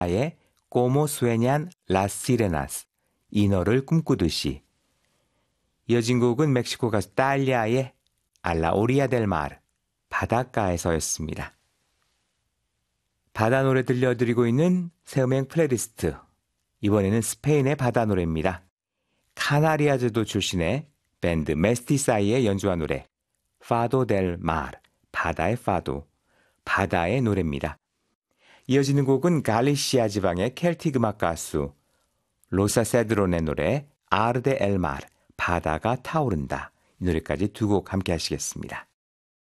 의 Como sueñan las sirenas, 이 너를 꿈꾸듯이. 이어진 곡은 멕시코 가수 딸리아의 A la orilla del mar, 바닷가에서였습니다. 바다 노래 들려드리고 있는 새음행 플레이리스트. 이번에는 스페인의 바다 노래입니다. 카나리아제도 출신의 밴드 메스티사이의 연주한 노래 Fado del Mar, 바다의 파도, 바다의 노래입니다. 이어지는 곡은 갈리시아 지방의 켈틱 음악 가수 로사 세드론의 노래 Arde el Mar, 바다가 타오른다. 이 노래까지 두 곡 함께 하시겠습니다.